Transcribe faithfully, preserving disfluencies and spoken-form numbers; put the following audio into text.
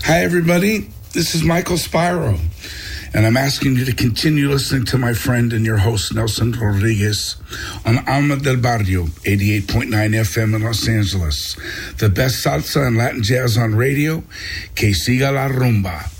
Hi, everybody. This is Michael Spiro, and I'm asking you to continue listening to my friend and your host, Nelson Rodriguez, on Alma del Barrio, eighty-eight point nine F M in Los Angeles. The best salsa and Latin jazz on radio. Que siga la rumba.